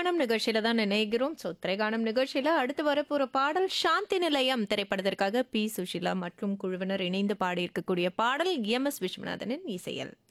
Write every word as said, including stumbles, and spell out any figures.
திரைகானம் நிகழ்ச்சியில தான் நினைக்கிறோம். ஸோ திரைகானம் நிகழ்ச்சியில அடுத்து வரப்போற பாடல் சாந்தி நிலையம் திரைப்படத்திற்காக பி சுஷீலா மற்றும் குழுவினர் இணைந்து பாடியிருக்கக்கூடிய பாடல் எம் எஸ் விஸ்வநாதனின் இசையல்.